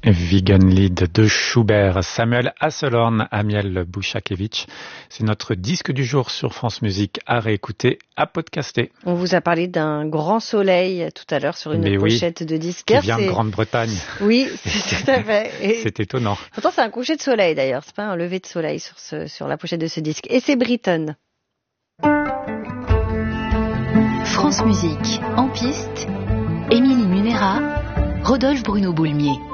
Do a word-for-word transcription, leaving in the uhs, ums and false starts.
Vegan Lead de Schubert, Samuel Hasselhorn, Amiel Bouchakevitch. C'est notre disque du jour sur France Musique à réécouter, à podcaster. On vous a parlé d'un grand soleil tout à l'heure sur une Mais pochette oui, de disque. Qui vient de Grande-Bretagne. Oui, c'est tout à fait. Et c'est étonnant. Pourtant, c'est un coucher de soleil d'ailleurs, c'est pas un lever de soleil sur, ce, sur la pochette de ce disque. Et c'est Britton. France Musique, en piste, Émilie Munera, Rodolphe Bruno Boulmier.